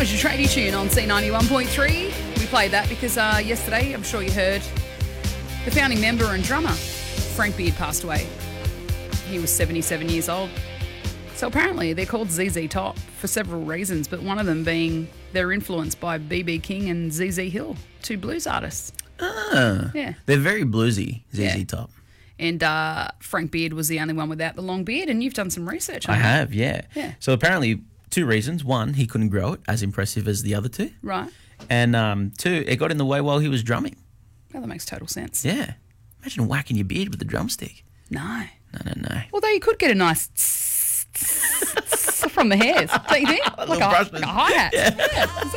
was your tradie tune on C91.3. We played that because yesterday, I'm sure you heard, the founding member and drummer, Frank Beard, passed away. He was 77 years old. So apparently they're called ZZ Top for several reasons, but one of them being they're influenced by B.B. King and ZZ Hill, two blues artists. Yeah. They're very bluesy, ZZ Top. And Frank Beard was the only one without the long beard, and you've done some research on I that. have, yeah. Yeah. So apparently 2 reasons. 1, he couldn't grow it, as impressive as the other 2. Right. And 2, it got in the way while he was drumming. Well, that makes total sense. Yeah. Imagine whacking your beard with a drumstick. No. No. Although you could get a nice from the hairs, don't you think? Like a hi-hat. Yeah.